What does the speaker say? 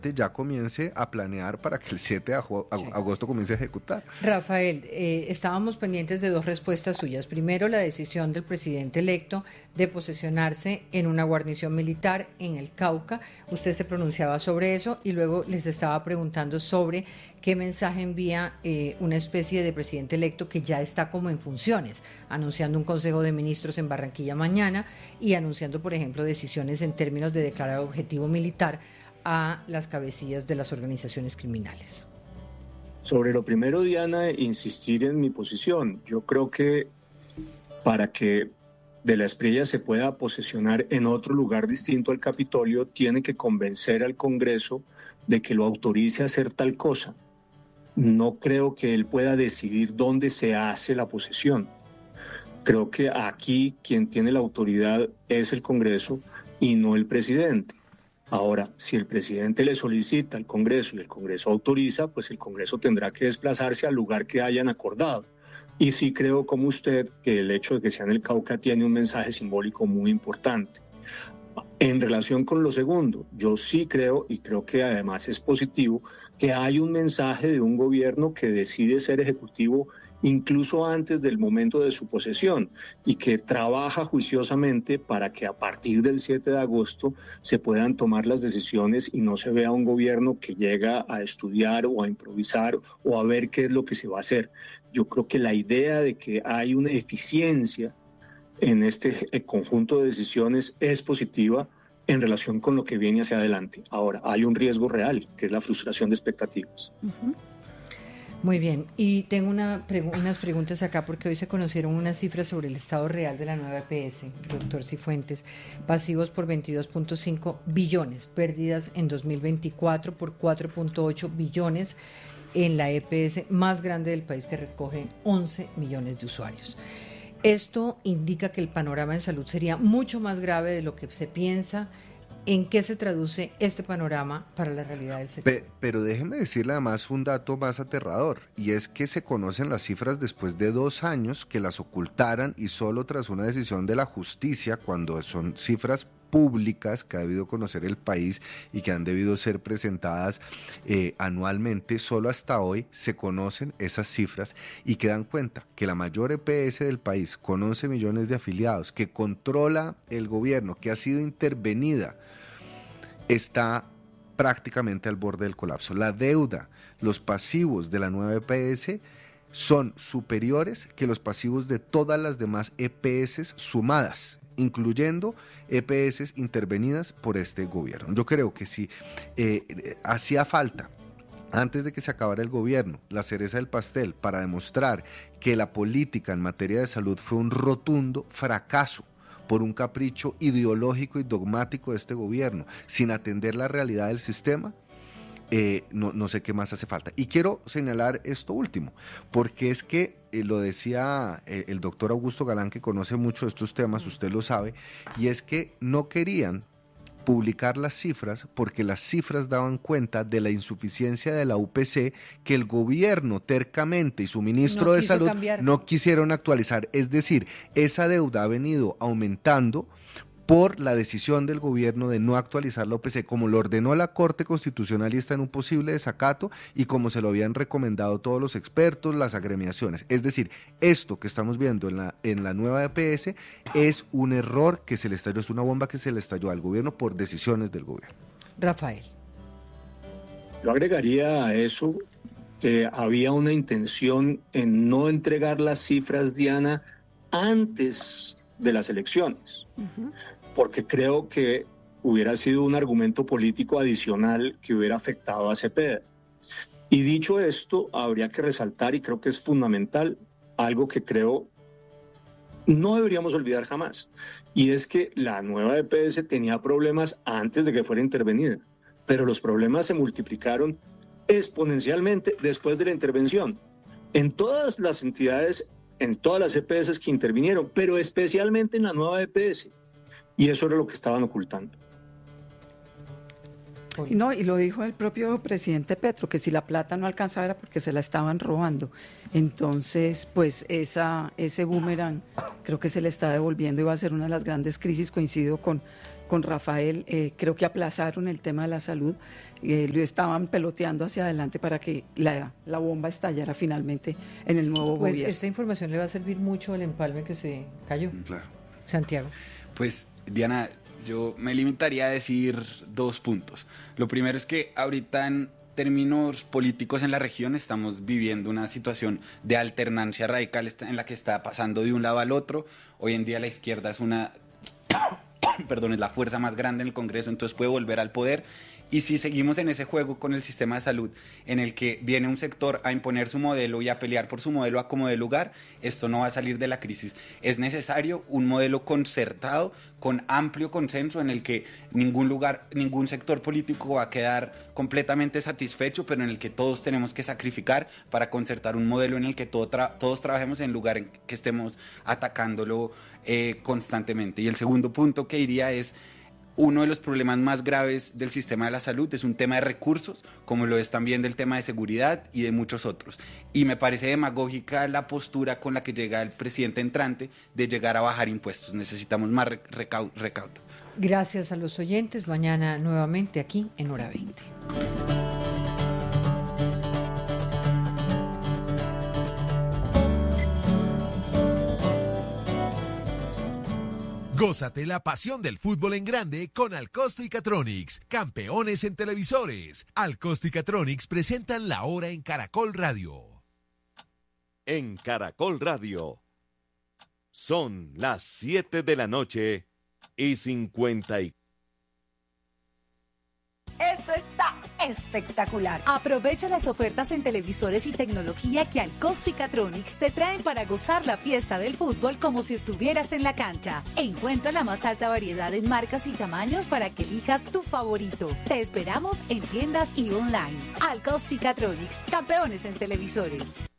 adelante ya comience a planear para que el 7 de agosto comience a ejecutar. Rafael, estábamos pendientes de dos respuestas suyas. Primero, la decisión del presidente electo de posesionarse en una guarnición militar en el Cauca. Usted se pronunciaba sobre eso y luego les estaba preguntando sobre qué mensaje envía una especie de presidente electo que ya está como en funciones, anunciando un Consejo de Ministros en Barranquilla mañana y anunciando, por ejemplo, decisiones en términos de declarar objetivo militar a las cabecillas de las organizaciones criminales. Sobre lo primero, Diana, insistir en mi posición. Yo creo que para que De la Espriella se pueda posesionar en otro lugar distinto al Capitolio, tiene que convencer al Congreso de que lo autorice a hacer tal cosa. No creo que él pueda decidir dónde se hace la posesión. Creo que aquí quien tiene la autoridad es el Congreso y no el presidente. Ahora, si el presidente le solicita al Congreso y el Congreso autoriza, pues el Congreso tendrá que desplazarse al lugar que hayan acordado. Y sí creo, como usted, que el hecho de que sea en el Cauca tiene un mensaje simbólico muy importante. En relación con lo segundo, yo sí creo, y creo que además es positivo, que hay un mensaje de un gobierno que decide ser ejecutivo incluso antes del momento de su posesión y que trabaja juiciosamente para que a partir del 7 de agosto se puedan tomar las decisiones y no se vea un gobierno que llega a estudiar o a improvisar o a ver qué es lo que se va a hacer. Yo creo que la idea de que hay una eficiencia en este conjunto de decisiones es positiva en relación con lo que viene hacia adelante. Ahora, hay un riesgo real, que es la frustración de expectativas. Uh-huh. Muy bien, y tengo unas preguntas acá porque hoy se conocieron unas cifras sobre el estado real de la nueva EPS, doctor Cifuentes. Pasivos por 22.5 billones, pérdidas en 2024 por 4.8 billones en la EPS más grande del país, que recoge 11 millones de usuarios. Esto indica que el panorama en salud sería mucho más grave de lo que se piensa. ¿En qué se traduce este panorama para la realidad del sector? Pero déjeme decirle además un dato más aterrador, y es que se conocen las cifras después de 2 años que las ocultaran y solo tras una decisión de la justicia, cuando son cifras públicas que ha debido conocer el país y que han debido ser presentadas anualmente. Solo hasta hoy se conocen esas cifras y que dan cuenta que la mayor EPS del país, con 11 millones de afiliados, que controla el gobierno, que ha sido intervenida, está prácticamente al borde del colapso. La deuda, los pasivos de la nueva EPS son superiores que los pasivos de todas las demás EPS sumadas, incluyendo EPS intervenidas por este gobierno. Yo creo que si hacía falta, antes de que se acabara el gobierno, la cereza del pastel para demostrar que la política en materia de salud fue un rotundo fracaso por un capricho ideológico y dogmático de este gobierno, sin atender la realidad del sistema, no sé qué más hace falta. Y quiero señalar esto último, porque es que lo decía el doctor Augusto Galán, que conoce mucho de estos temas, usted lo sabe, y es que no querían publicar las cifras porque las cifras daban cuenta de la insuficiencia de la UPC que el gobierno tercamente y su ministro de Salud no quisieron actualizar. Es decir, esa deuda ha venido aumentando por la decisión del gobierno de no actualizar la OPC, como lo ordenó la Corte Constitucional y está en un posible desacato, y como se lo habían recomendado todos los expertos, las agremiaciones. Es decir, esto que estamos viendo en la nueva EPS es un error que se le estalló, es una bomba que se le estalló al gobierno por decisiones del gobierno. Rafael. Yo agregaría a eso que había una intención en no entregar las cifras, Diana, antes de las elecciones. Uh-huh. Porque creo que hubiera sido un argumento político adicional que hubiera afectado a Cepeda. Y dicho esto, habría que resaltar, y creo que es fundamental, algo que creo no deberíamos olvidar jamás, y es que la nueva EPS tenía problemas antes de que fuera intervenida, pero los problemas se multiplicaron exponencialmente después de la intervención. En todas las entidades, en todas las EPS que intervinieron, pero especialmente en la nueva EPS. Y eso era lo que estaban ocultando. No, y lo dijo el propio presidente Petro, que si la plata no alcanzaba era porque se la estaban robando. Entonces, pues ese boomerang creo que se le está devolviendo y va a ser una de las grandes crisis, coincido con con Rafael, creo que aplazaron el tema de la salud, lo estaban peloteando hacia adelante para que la bomba estallara finalmente en el nuevo gobierno. Esta información le va a servir mucho al empalme que se cayó. Claro. Santiago. Pues, Diana, yo me limitaría a decir 2 puntos. Lo primero es que ahorita en términos políticos en la región estamos viviendo una situación de alternancia radical en la que está pasando de un lado al otro. Hoy en día la izquierda es es la fuerza más grande en el Congreso, entonces puede volver al poder. Y si seguimos en ese juego con el sistema de salud, en el que viene un sector a imponer su modelo y a pelear por su modelo a como de lugar, esto no va a salir de la crisis. Es necesario un modelo concertado, con amplio consenso, en el que ningún sector político va a quedar completamente satisfecho, pero en el que todos tenemos que sacrificar para concertar un modelo en el que todos trabajemos en lugar en que estemos atacándolo constantemente. Y el segundo punto que diría es: uno de los problemas más graves del sistema de la salud es un tema de recursos, como lo es también del tema de seguridad y de muchos otros. Y me parece demagógica la postura con la que llega el presidente entrante de llegar a bajar impuestos. Necesitamos más recaudo. Gracias a los oyentes. Mañana nuevamente aquí en Hora 20. Gózate la pasión del fútbol en grande con Alcosto y Catronics, campeones en televisores. Alcosto y Catronics presentan La Hora en Caracol Radio. En Caracol Radio son las 7 de la noche y 54. Esto está espectacular. Aprovecha las ofertas en televisores y tecnología que Alcosto y Catronics te traen para gozar la fiesta del fútbol como si estuvieras en la cancha. Encuentra la más alta variedad en marcas y tamaños para que elijas tu favorito. Te esperamos en tiendas y online. Alcosto y Catronics, campeones en televisores.